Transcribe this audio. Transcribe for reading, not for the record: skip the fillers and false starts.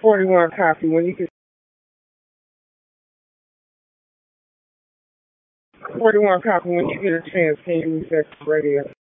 41 copy. 41 copy. When you get a chance, can you reset the radio?